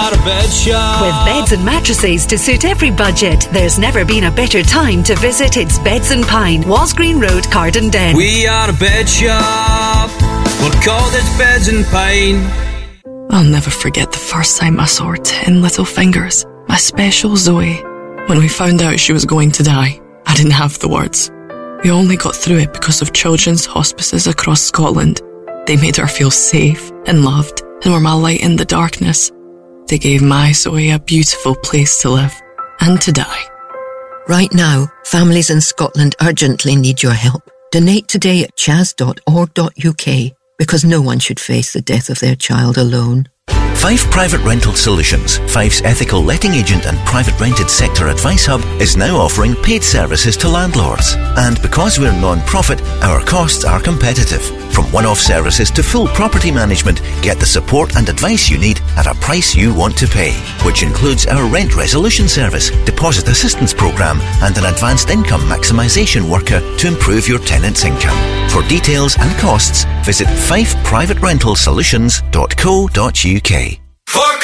are a bed shop. With beds and mattresses to suit every budget, there's never been a better time to visit It's Beds and Pine, Wallsgreen Road, Cardenden. We are a bed shop. We're called It's Beds and Pine. I'll never forget the first time I saw her 10 little fingers, my special Zoe. When we found out she was going to die, I didn't have the words. We only got through it because of children's hospices across Scotland. They made her feel safe and loved and were my light in the darkness. They gave my Zoe a beautiful place to live and to die. Right now, families in Scotland urgently need your help. Donate today at chas.org.uk because no one should face the death of their child alone. Fife Private Rental Solutions, Fife's ethical letting agent and private rented sector advice hub, is now offering paid services to landlords. And because we're non-profit, our costs are competitive. From one-off services to full property management, get the support and advice you need at a price you want to pay, which includes our rent resolution service, deposit assistance programme and an advanced income maximisation worker to improve your tenant's income. For details and costs, visit fifeprivaterentalsolutions.co.uk. For